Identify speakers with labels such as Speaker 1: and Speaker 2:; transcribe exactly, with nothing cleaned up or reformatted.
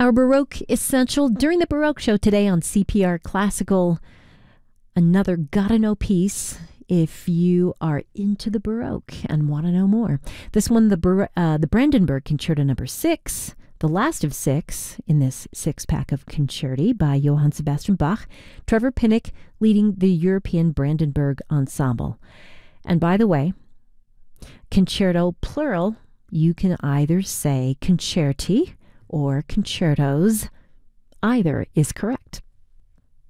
Speaker 1: Our Baroque Essential during the Baroque Show today on C P R Classical. Another gotta know piece if you are into the Baroque and want to know more. This one, the Bar- uh, the Brandenburg Concerto number six, the last of six in this six-pack of concerti by Johann Sebastian Bach. Trevor Pinnock leading the European Brandenburg Ensemble. And by the way, concerto plural, you can either say concerti or concertos. Either is correct.